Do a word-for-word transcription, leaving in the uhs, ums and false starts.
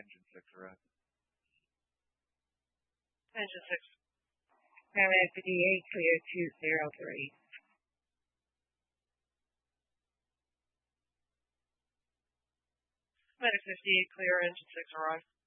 Engine six, Roy. Engine six. Paramedic fifty-eight, clear two zero three. Medic fifty-eight, clear, engine six, Roy.